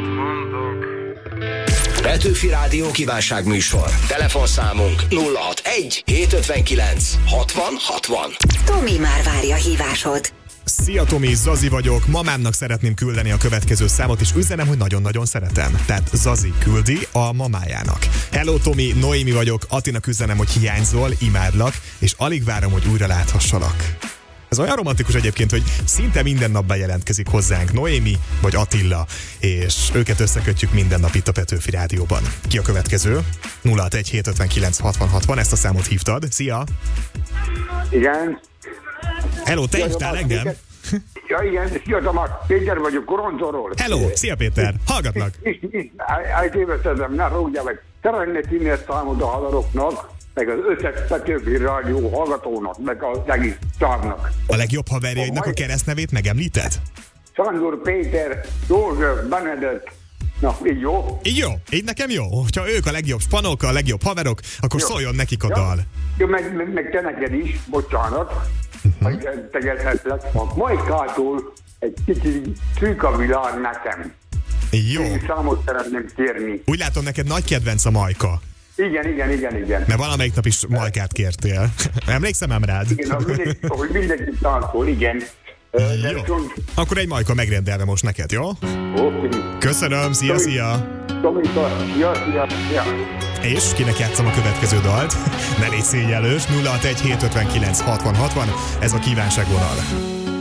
amit mondok. Petőfi Rádió kívánságműsor. Telefonszámunk 061 759 60 60. Tomi már várja hívásod. Szia Tomi, Zazi vagyok, mamámnak szeretném küldeni a következő számot, és üzenem, hogy nagyon-nagyon szeretem. Tehát Zazi küldi a mamájának. Hello Tomi, Noémi vagyok, Attinak üzenem, hogy hiányzol, imádlak, és alig várom, hogy újra láthassalak. Ez olyan romantikus egyébként, hogy szinte minden nap bejelentkezik hozzánk Noémi vagy Attila, és őket összekötjük minden nap itt a Petőfi Rádióban. Ki a következő? 061 759 60 60, ezt a számot hívtad. Szia! Igen. Hello, te hívtál engem? Ja, igen, szia Tamás, Péter vagyok, Koronzóról. Hello, szia Péter, hallgatlak. Eltévesztettem, ne rúgja meg. Szeretnék hinni ezt számot a hadaroknak, meg az összes Petőfi Rádió hallgatónak, meg az egész tárnak. A legjobb haverjaidnak a keresztnevét megemlíted? Sándor, Péter, József, Benedek. Na, így jó? Így jó, így nekem jó. Ha ők a legjobb spanok, a legjobb haverok, akkor jó. Szóljon nekik a dal. Jó, meg te neked is, bocsánat, hogy tegedhetlek. A Majkától egy kicsit szűk a világ nekem. Jó. Én számot szeretném kérni. Úgy látom, neked nagy kedvenc a Majka. Igen. Mert valamelyik nap is Majkát kértél. Emlékszem ám rád? Igen, hogy mindenki táncol, igen. Jó. Akkor egy Majka megrendelve most neked, jó? Oké. Köszönöm, szia! Szia. És kinek játszom a következő dalt? Ne légy szégyellős, 061 759 60 60, ez a kívánságvonal.